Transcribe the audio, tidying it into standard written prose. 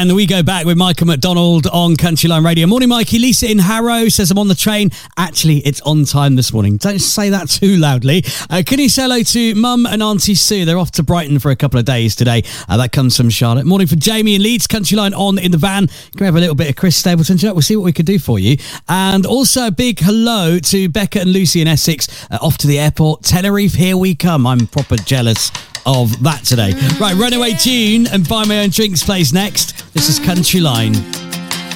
And we go back with Michael McDonald on Countryline Radio. Morning, Mikey. Lisa in Harrow says I'm on the train. Actually, it's on time this morning. Don't say that too loudly. Can you say hello to Mum and Auntie Sue? They're off to Brighton for a couple of days today. That comes from Charlotte. Morning for Jamie in Leeds. Countryline on in the van. Can we have a little bit of Chris Stapleton? We'll see what we can do for you. And also a big hello to Becca and Lucy in Essex. Off to the airport. Tenerife, here we come. I'm proper jealous of that today. Right, Runaway June and Buy My Own Drinks plays next. This is Countryline.